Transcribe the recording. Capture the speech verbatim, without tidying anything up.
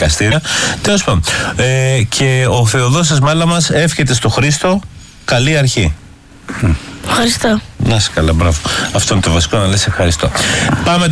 δικαστήρια. Τέλος πάντων. Ε, και ο Θεοδόσης Μάλαμας εύχεται στο Χρήστο καλή αρχή. Ευχαριστώ. Να είσαι καλά, μπράβο. Αυτό είναι το βασικό, να λες ευχαριστώ. Πάμε